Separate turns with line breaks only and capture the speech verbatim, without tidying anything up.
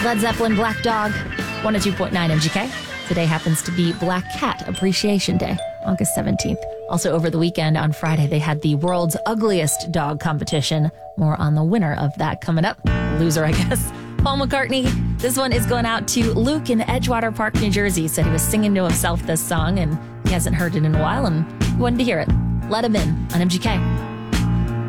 Led Zeppelin, Black Dog, one oh two point nine M G K. Today happens to be Black Cat Appreciation Day, August seventeenth. Also over the weekend on Friday, they had the world's ugliest dog competition. More on the winner of that coming up. Loser, I guess. Paul McCartney. This one is going out to Luke in Edgewater Park, New Jersey. Said he was singing to himself this song and he hasn't heard it in a while and he wanted to hear it. Let him in on M G K.